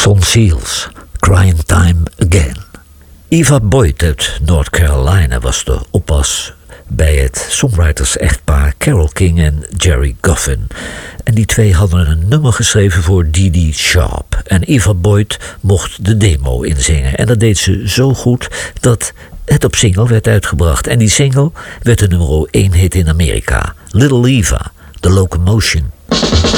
Son Seals, Crying Time Again. Eva Boyd uit North Carolina was de oppas bij het songwriters-echtpaar Carole King en Jerry Goffin. En die twee hadden een nummer geschreven voor Dee Dee Sharp. En Eva Boyd mocht de demo inzingen. En dat deed ze zo goed dat het op single werd uitgebracht. En die single werd de nummer 1 hit in Amerika. Little Eva, The Locomotion.